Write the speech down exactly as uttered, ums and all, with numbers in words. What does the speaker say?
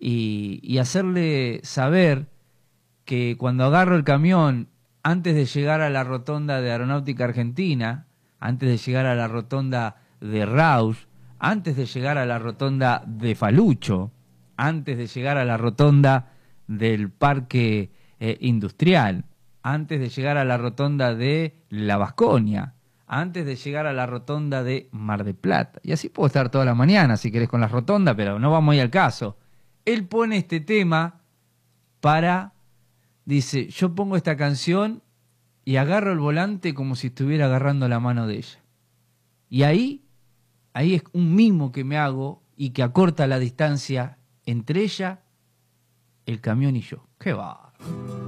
y, y hacerle saber que cuando agarro el camión, antes de llegar a la rotonda de Aeronáutica Argentina, antes de llegar a la rotonda de Rausch, antes de llegar a la rotonda de Falucho, antes de llegar a la rotonda del Parque eh, Industrial, antes de llegar a la rotonda de La Vasconia, antes de llegar a la rotonda de Mar del Plata. Y así puedo estar toda la mañana si querés con las rotondas, pero no vamos a ir al caso. Él pone este tema para, dice, yo pongo esta canción y agarro el volante como si estuviera agarrando la mano de ella. Y ahí, ahí es un mimo que me hago y que acorta la distancia entre ella, el camión y yo. ¡Qué va!